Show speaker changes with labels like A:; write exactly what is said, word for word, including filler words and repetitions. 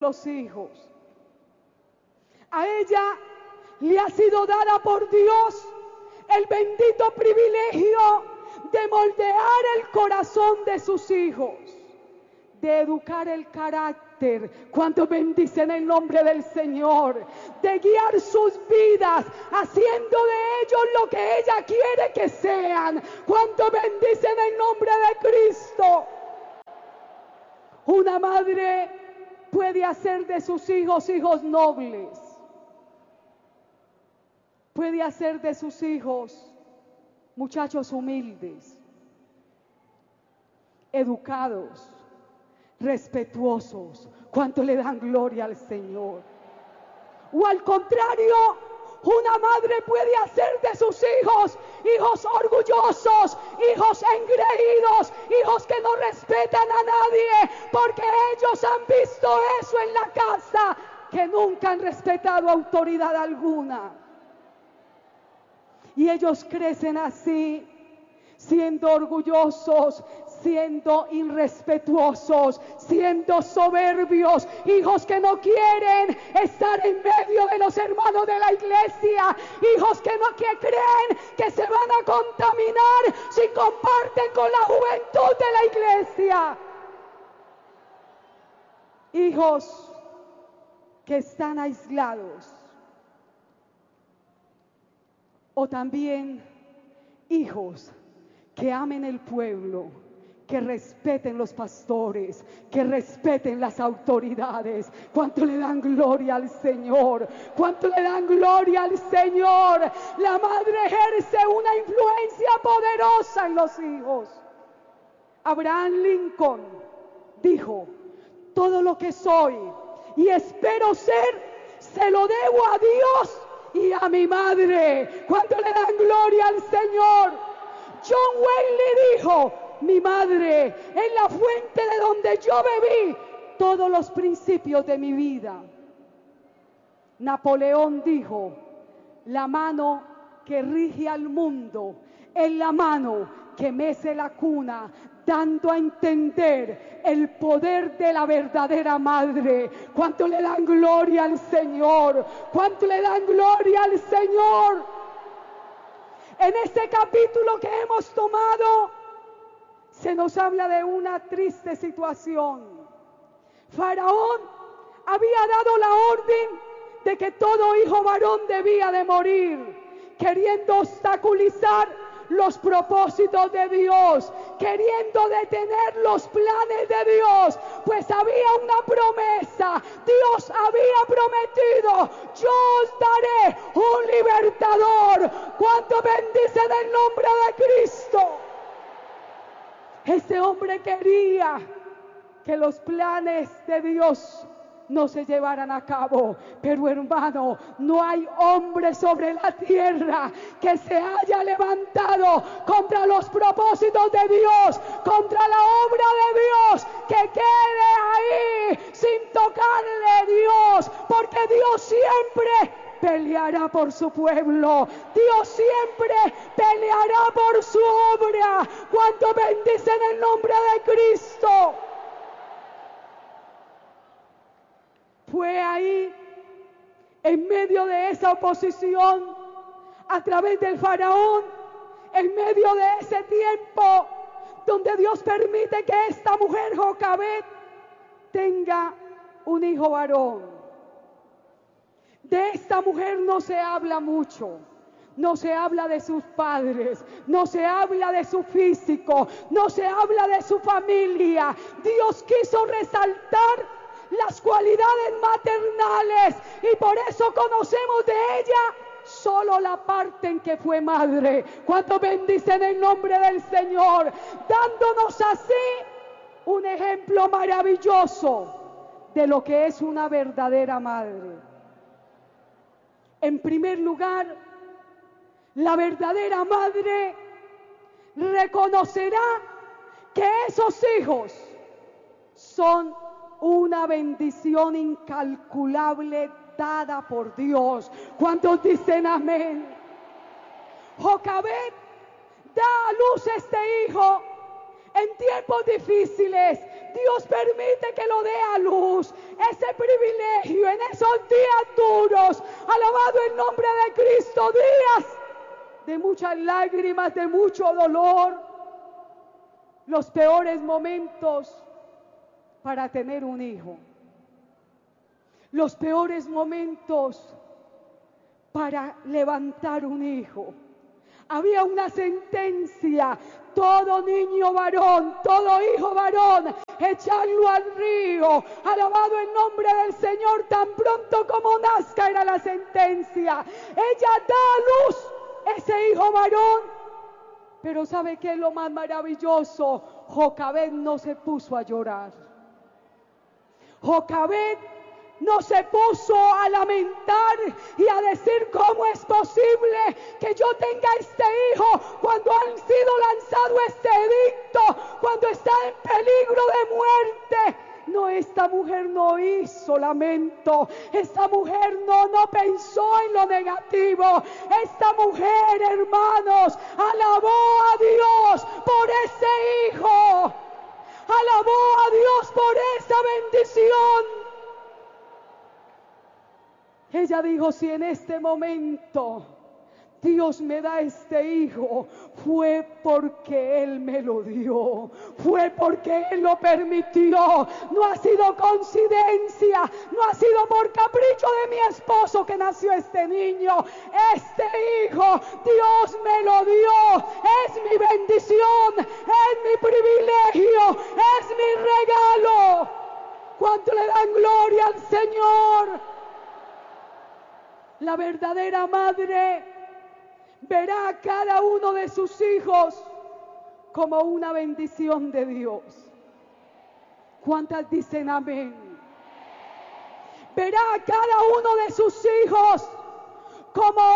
A: los hijos. A ella le ha sido dada por Dios el bendito privilegio de moldear el corazón de sus hijos, de educar el carácter, cuando bendicen el nombre del Señor, de guiar sus vidas, haciendo de ellos lo que ella quiere que sean, cuando bendicen el nombre de Cristo. Una madre puede hacer de sus hijos hijos nobles, puede hacer de sus hijos muchachos humildes, educados, respetuosos, cuanto le dan gloria al Señor. O al contrario, una madre puede hacer de sus hijos hijos orgullosos, hijos engreídos, hijos que no respetan a nadie, porque ellos han visto eso en la casa, que nunca han respetado autoridad alguna. Y ellos crecen así, siendo orgullosos, siendo irrespetuosos, siendo soberbios, hijos que no quieren estar en medio de los hermanos de la iglesia, hijos que no que creen que se van a contaminar si comparten con la juventud de la iglesia. Hijos que están aislados. O también hijos que amen el pueblo, que respeten los pastores, que respeten las autoridades. ¿Cuánto le dan gloria al Señor? ¿Cuánto le dan gloria al Señor? La madre ejerce una influencia poderosa en los hijos. Abraham Lincoln dijo: todo lo que soy y espero ser, se lo debo a Dios y a mi madre. ¿Cuánto le dan gloria al Señor? John Wesley dijo: mi madre es la fuente de donde yo bebí todos los principios de mi vida. Napoleón dijo: la mano que rige al mundo es la mano que mece la cuna, dando a entender el poder de la verdadera madre. ¿Cuánto le dan gloria al Señor? ¿Cuánto le dan gloria al Señor? En este capítulo que hemos tomado, se nos habla de una triste situación. Faraón había dado la orden de que todo hijo varón debía de morir, queriendo obstaculizar los propósitos de Dios, queriendo detener los planes de Dios, pues había una promesa. Dios había prometido: yo os daré un libertador. Cuando bendicen el nombre de Cristo. Este hombre quería que los planes de Dios no se llevaran a cabo, pero hermano, no hay hombre sobre la tierra que se haya levantado contra los propósitos de Dios, contra la obra de Dios, que quede ahí sin tocarle Dios, porque Dios siempre peleará por su pueblo. Dios siempre peleará por su obra cuando bendicen el nombre de Cristo. Fue ahí, en medio de esa oposición, a través del faraón, en medio de ese tiempo, donde Dios permite que esta mujer Jocabed tenga un hijo varón. De esta mujer no se habla mucho. No se habla de sus padres, no se habla de su físico, no se habla de su familia. Dios quiso resaltar las cualidades maternales y por eso conocemos de ella solo la parte en que fue madre. Cuando bendicen el nombre del Señor, dándonos así un ejemplo maravilloso de lo que es una verdadera madre. En primer lugar, la verdadera madre reconocerá que esos hijos son una bendición incalculable dada por Dios. ¿Cuántos dicen amén? Jocabed da a luz este hijo en tiempos difíciles. Dios permite que lo dé a luz. Ese privilegio, en esos días duros, alabado el nombre de Cristo, días de muchas lágrimas, de mucho dolor, los peores momentos para tener un hijo, los peores momentos para levantar un hijo. Había una sentencia: todo niño varón, todo hijo varón, echarlo al río. Alabado el nombre del Señor, tan pronto como nazca era la sentencia. Ella da a luz ese hijo varón. Pero ¿sabe qué es lo más maravilloso? Jocabed no se puso a llorar. Jocabed no se puso a lamentar y a decir: ¿cómo es posible que yo tenga este hijo cuando han sido lanzado este edicto, cuando está en peligro de muerte? No, esta mujer no hizo lamento, esta mujer no, no pensó en lo negativo. Esta mujer, hermanos, alabó a Dios por ese hijo, alabó a Dios por esa bendición. Ella dijo: si en este momento Dios me da este hijo, fue porque Él me lo dio, fue porque Él lo permitió. No ha sido coincidencia, no ha sido por capricho de mi esposo que nació este niño. Este hijo Dios me lo dio, es mi bendición, es mi privilegio, es mi regalo. ¿Cuánto le dan gloria al Señor? La verdadera madre verá a cada uno de sus hijos como una bendición de Dios. ¿Cuántas dicen amén? Verá a cada uno de sus hijos como